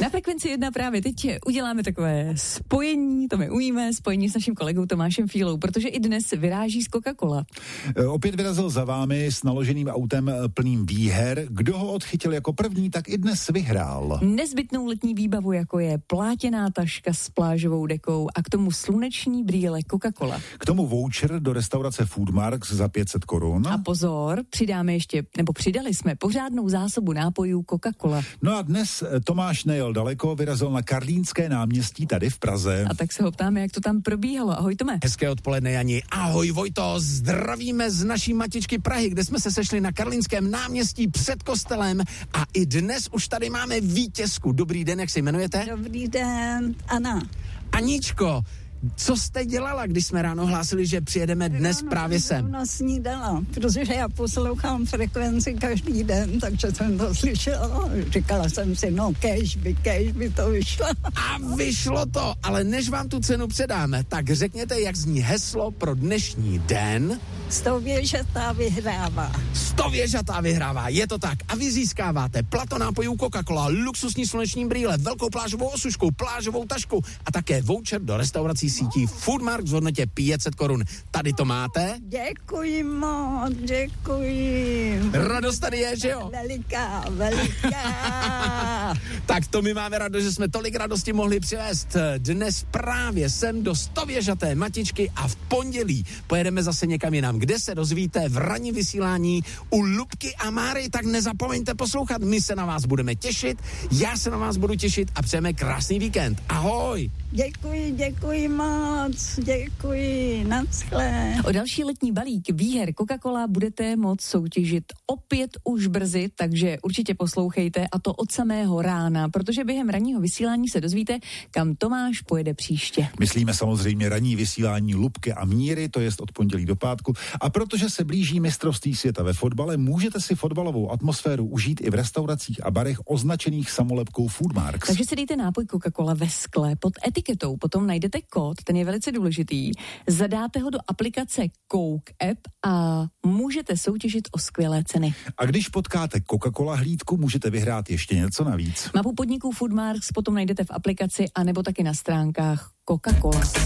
Na Frekvenci 1 právě teď uděláme takové spojení, to my umíme, spojení s naším kolegou Tomášem Fílou, protože i dnes vyráží z Coca-Cola. Opět vyrazil za vámi s naloženým autem plným výher. Kdo ho odchytil jako první, tak i dnes vyhrál. Nezbytnou letní výbavu, jako je plátěná taška s plážovou dekou a k tomu sluneční brýle Coca-Cola. K tomu voucher do restaurace Foodmarks za 500 korun. A pozor, přidali jsme pořádnou zásobu nápojů Coca-Cola. No a dnes Tomáš nejel daleko, vyrazil na Karlínské náměstí tady v Praze. A tak se ho ptáme, jak to tam probíhalo. Ahoj Tome. Hezké odpoledne, Jani. Ahoj Vojto, zdravíme z naší matičky Prahy, kde jsme se sešli na Karlínském náměstí před kostelem a i dnes už tady máme vítězku. Dobrý den, jak se jmenujete? Dobrý den, Anna. Aničko, co jste dělala, když jsme ráno hlásili, že přijedeme dnes právě sem? Ráno snídala, protože já poslouchám Frekvenci každý den, takže jsem to slyšela. Říkala jsem si, kéž by to vyšlo. A vyšlo to, ale než vám tu cenu předáme, tak řekněte, jak zní heslo pro dnešní den. 100 věžatá vyhrává. 100 věžatá vyhrává, je to tak. A vy získáváte plato nápojů Coca-Cola, luxusní sluneční brýle, velkou plážovou osušku, plážovou tašku a také voucher do restaurací sítí Foodmarks v hodnotě 500 korun. Tady to máte. Děkuji moc, děkuji. Radost tady je, že jo? Veliká. Tak to my máme radost, že jsme tolik radosti mohli přivést dnes právě sem do 100 věžaté matičky a v pondělí pojedeme zase někam jinam, kde se dozvíte v ranní vysílání u Lubky a Máry, tak nezapomeňte poslouchat, my se na vás budeme těšit, já se na vás budu těšit a přejeme krásný víkend. Ahoj! Děkuji moc, děkuji, naschle. O další letní balík výher Coca-Cola budete moct soutěžit opět už brzy, takže určitě poslouchejte a to od samého rána, protože během ranního vysílání se dozvíte, kam Tomáš pojede příště. Myslíme samozřejmě ranní vysílání Lubky a Míry, to jest od pondělí do pátku. A protože se blíží mistrovství světa ve fotbale, můžete si fotbalovou atmosféru užít i v restauracích a barech označených samolepkou Foodmarks. Takže si dejte nápoj Coca-Cola ve skle pod etiketou, potom najdete kód, ten je velice důležitý, zadáte ho do aplikace Coke App a můžete soutěžit o skvělé ceny. A když potkáte Coca-Cola hlídku, můžete vyhrát ještě něco navíc. Mapu podniků Foodmarks potom najdete v aplikaci a nebo taky na stránkách Coca-Cola.